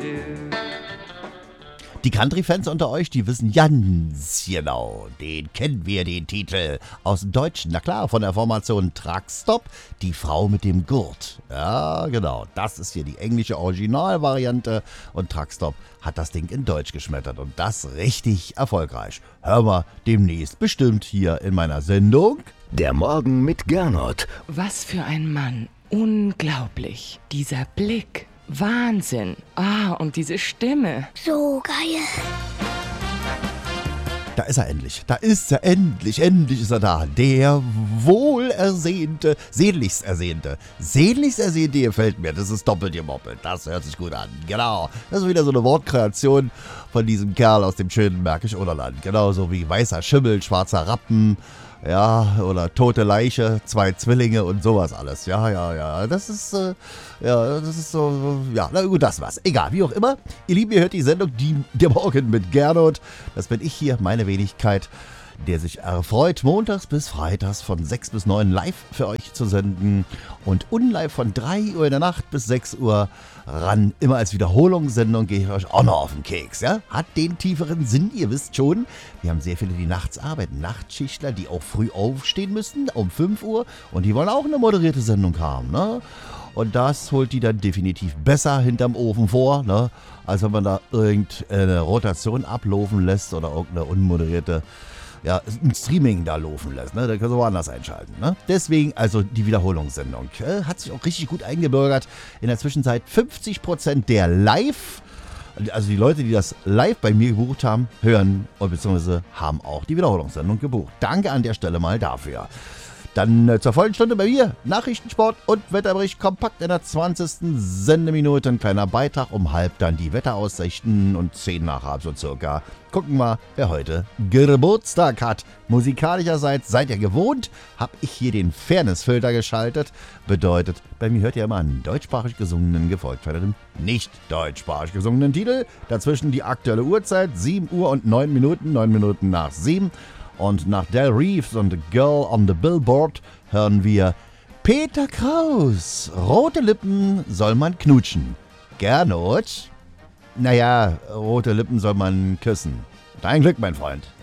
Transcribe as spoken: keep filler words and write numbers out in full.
Die Country-Fans unter euch, die wissen ganz genau, den kennen wir, den Titel aus dem Deutschen. Na klar, von der Formation Truckstop, die Frau mit dem Gurt. Ja, genau, das ist hier die englische Originalvariante und Truckstop hat das Ding in Deutsch geschmettert und das richtig erfolgreich. Hören wir demnächst bestimmt hier in meiner Sendung. Der Morgen mit Gernot. Was für ein Mann. Unglaublich. Dieser Blick. Wahnsinn. Ah, und diese Stimme. So geil. Da ist er endlich. Da ist er endlich. Endlich ist er da. Der wohlersehnte, sehnlichst ersehnte. Sehnlichst ersehnte gefällt mir. Das ist doppelt gemoppelt. Das hört sich gut an. Genau. Das ist wieder so eine Wortkreation von diesem Kerl aus dem schönen Märkisch Oderland. Genauso wie weißer Schimmel, schwarzer Rappen. Ja, oder tote Leiche, zwei Zwillinge und sowas alles. Ja, ja, ja. Das ist, äh, ja, das ist so, ja, na gut, das war's. Egal, wie auch immer. Ihr Lieben, ihr hört die Sendung die, Der Morgen mit Gernot. Das bin ich hier, meine Wenigkeit, der sich erfreut, montags bis freitags von sechs bis neun live für euch zu senden und unlive von drei Uhr in der Nacht bis sechs Uhr ran. Immer als Wiederholungssendung gehe ich euch auch noch auf den Keks. Ja? Hat den tieferen Sinn, ihr wisst schon. Wir haben sehr viele, die nachts arbeiten. Nachtschichtler, die auch früh aufstehen müssen, um fünf Uhr. Und die wollen auch eine moderierte Sendung haben. Ne? Und das holt die dann definitiv besser hinterm Ofen vor, ne? Als wenn man da irgendeine Rotation ablaufen lässt oder irgendeine unmoderierte, ja, ein Streaming da laufen lässt, ne? Da können Sie woanders einschalten, ne? Deswegen also die Wiederholungssendung. Äh, hat sich auch richtig gut eingebürgert. In der Zwischenzeit fünfzig Prozent der Live, also die Leute, die das live bei mir gebucht haben, hören bzw. haben auch die Wiederholungssendung gebucht. Danke an der Stelle mal dafür. Dann äh, zur vollen Stunde bei mir. Nachrichten, Sport und Wetterbericht kompakt in der zwanzigsten Sendeminute. Ein kleiner Beitrag um halb, dann die Wetteraussichten und zehn nach halb so circa. Gucken wir, wer heute Geburtstag hat. Musikalischerseits seid ihr gewohnt, habe ich hier den Fairness-Filter geschaltet. Bedeutet, bei mir hört ihr immer einen deutschsprachig gesungenen, gefolgt von einem nicht deutschsprachig gesungenen Titel. Dazwischen die aktuelle Uhrzeit, sieben Uhr und neun Minuten, neun Minuten nach sieben. Und nach Del Reeves und The Girl on the Billboard hören wir Peter Kraus. Rote Lippen soll man knutschen. Gernot? Naja, rote Lippen soll man küssen. Dein Glück, mein Freund.